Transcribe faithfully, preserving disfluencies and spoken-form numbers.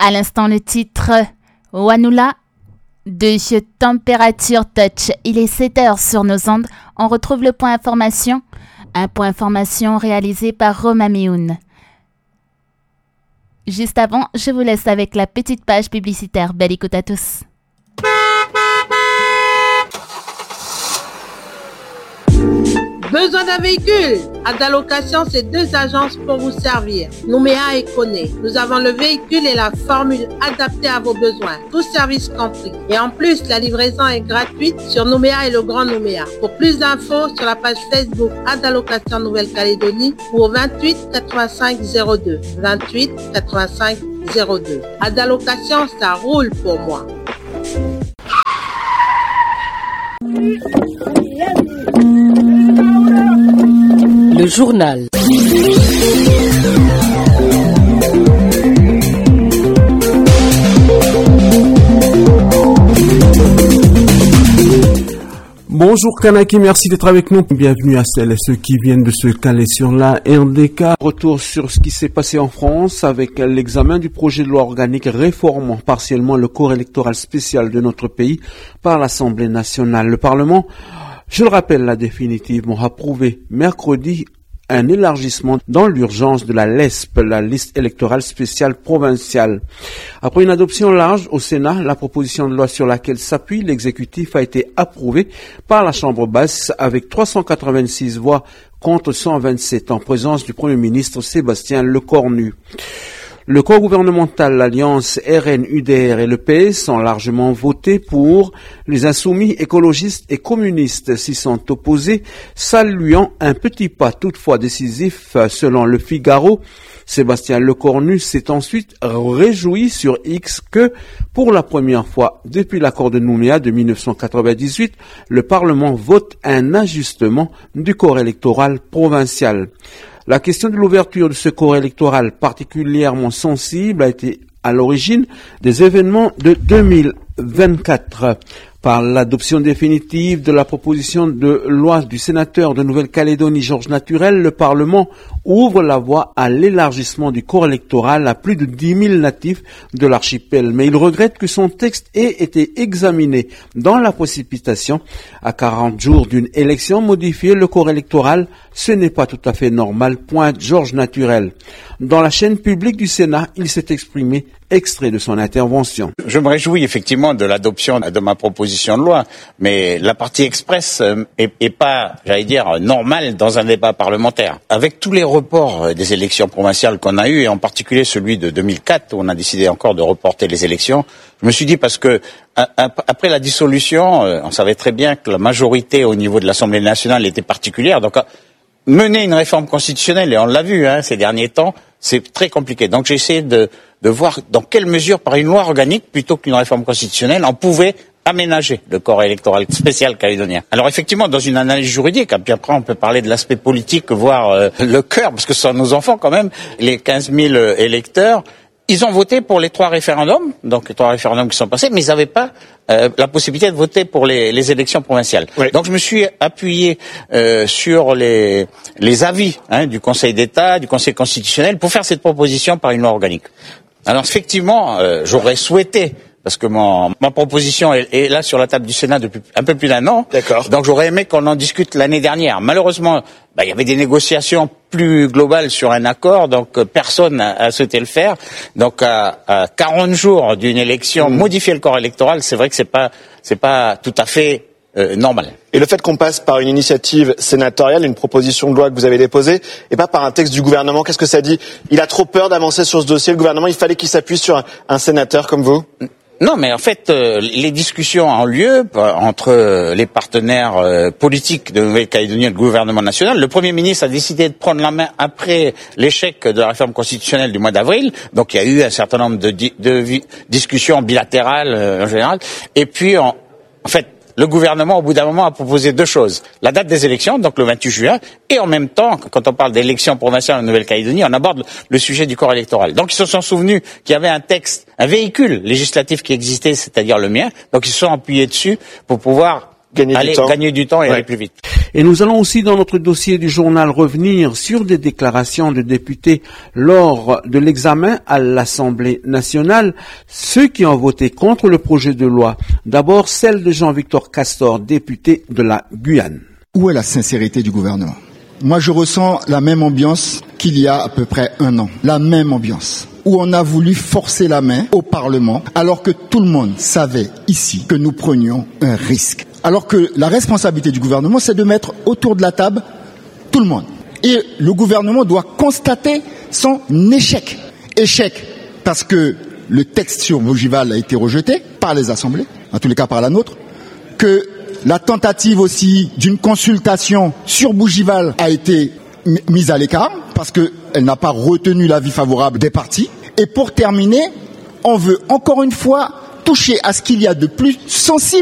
À l'instant, le titre Wanula de Température Touch. Il est sept heures sur nos ondes. On retrouve le point information. Un point information réalisé par Roma Mioun. Juste avant, je vous laisse avec la petite page publicitaire. Belle écoute à tous. Besoin d'un véhicule? Adalocation, c'est deux agences pour vous servir. Nouméa et Koné. Nous avons le véhicule et la formule adaptée à vos besoins. Tout service compris. Et en plus, la livraison est gratuite sur Nouméa et le Grand Nouméa. Pour plus d'infos, sur la page Facebook Adalocation Nouvelle-Calédonie ou au vingt-huit quatre-vingt-cinq zéro deux. vingt-huit quatre-vingt-cinq zéro deux. Adalocation, ça roule pour moi. Le journal. Bonjour Kanaki, merci d'être avec nous. Bienvenue à celles et ceux qui viennent de se caler sur la R D K. Retour sur ce qui s'est passé en France avec l'examen du projet de loi organique réformant partiellement le corps électoral spécial de notre pays par l'Assemblée nationale. Le Parlement, je le rappelle, l'a définitivement approuvé mercredi un élargissement dans l'urgence de la L E S P, la liste électorale spéciale provinciale. Après une adoption large au Sénat, la proposition de loi sur laquelle s'appuie l'exécutif a été approuvée par la Chambre basse avec trois cent quatre-vingt-six voix contre cent vingt-sept en présence du Premier ministre Sébastien Lecornu. Le corps gouvernemental, l'Alliance R N U D R et le P S sont largement votés pour. Les insoumis, écologistes et communistes s'y sont opposés, saluant un petit pas toutefois décisif selon le Figaro. Sébastien Lecornu s'est ensuite réjoui sur X que, pour la première fois depuis l'accord de Nouméa de mille neuf cent quatre-vingt-dix-huit, le Parlement vote un ajustement du corps électoral provincial. La question de l'ouverture de ce corps électoral particulièrement sensible a été à l'origine des événements de deux mille vingt-quatre. Par l'adoption définitive de la proposition de loi du sénateur de Nouvelle-Calédonie Georges Naturel, le Parlement ouvre la voie à l'élargissement du corps électoral à plus de dix mille natifs de l'archipel. Mais il regrette que son texte ait été examiné dans la précipitation. À quarante jours d'une élection, modifier le corps électoral, ce n'est pas tout à fait normal, pointe Georges Naturel. Dans la chaîne publique du Sénat, il s'est exprimé, extrait de son intervention. Je me réjouis effectivement de l'adoption de ma proposition de loi, mais la partie express est, est pas, j'allais dire, normale dans un débat parlementaire. Avec tous les reports des élections provinciales qu'on a eues, et en particulier celui de deux mille quatre, où on a décidé encore de reporter les élections, je me suis dit, parce que après la dissolution, on savait très bien que la majorité au niveau de l'Assemblée nationale était particulière, donc mener une réforme constitutionnelle, et on l'a vu hein, ces derniers temps, c'est très compliqué. Donc j'ai essayé de, de voir dans quelle mesure, par une loi organique, plutôt qu'une réforme constitutionnelle, on pouvait aménager le corps électoral spécial calédonien. Alors effectivement, dans une analyse juridique, et puis après on peut parler de l'aspect politique, voire euh, le cœur, parce que ce sont nos enfants quand même, les quinze mille électeurs, ils ont voté pour les trois référendums, donc les trois référendums qui sont passés, mais ils n'avaient pas euh, la possibilité de voter pour les, les élections provinciales. Oui. Donc je me suis appuyé euh, sur les, les avis hein, du Conseil d'État, du Conseil constitutionnel, pour faire cette proposition par une loi organique. Alors effectivement, euh, j'aurais souhaité, parce que mon, ma proposition est, est là sur la table du Sénat depuis un peu plus d'un an. D'accord. Donc j'aurais aimé qu'on en discute l'année dernière. Malheureusement, bah, il y avait des négociations plus globales sur un accord, donc euh, personne n'a a souhaité le faire. Donc à, à quarante jours d'une élection, mmh. modifier le corps électoral, c'est vrai que c'est pas c'est pas tout à fait euh, normal. Et le fait qu'on passe par une initiative sénatoriale, une proposition de loi que vous avez déposée, et pas par un texte du gouvernement, qu'est-ce que ça dit? Il a trop peur d'avancer sur ce dossier, le gouvernement, il fallait qu'il s'appuie sur un, un sénateur comme vous? Non, mais en fait, euh, les discussions ont lieu euh, entre euh, les partenaires euh, politiques de Nouvelle-Calédonie et le gouvernement national. Le Premier ministre a décidé de prendre la main après l'échec de la réforme constitutionnelle du mois d'avril. Donc, il y a eu un certain nombre de, di- de vi- discussions bilatérales euh, en général. Et puis, en, en fait, le gouvernement, au bout d'un moment, a proposé deux choses. La date des élections, donc le vingt-huit juin, et en même temps, quand on parle d'élections provinciales en Nouvelle-Calédonie, on aborde le sujet du corps électoral. Donc ils se sont souvenus qu'il y avait un texte, un véhicule législatif qui existait, c'est-à-dire le mien, donc ils se sont appuyés dessus pour pouvoir Gagner aller du temps. gagner du temps et Ouais. aller plus vite. Et nous allons aussi dans notre dossier du journal revenir sur des déclarations de députés lors de l'examen à l'Assemblée nationale, ceux qui ont voté contre le projet de loi. D'abord celle de Jean-Victor Castor, député de la Guyane. Où est la sincérité du gouvernement ? Moi, je ressens la même ambiance qu'il y a à peu près un an. La même ambiance. Où on a voulu forcer la main au Parlement, alors que tout le monde savait ici que nous prenions un risque. Alors que la responsabilité du gouvernement, c'est de mettre autour de la table tout le monde. Et le gouvernement doit constater son échec. Échec parce que le texte sur Bougival a été rejeté par les assemblées, en tous les cas par la nôtre, que la tentative aussi d'une consultation sur Bougival a été m- mise à l'écart parce qu'elle n'a pas retenu l'avis favorable des partis. Et pour terminer, on veut encore une fois toucher à ce qu'il y a de plus sensible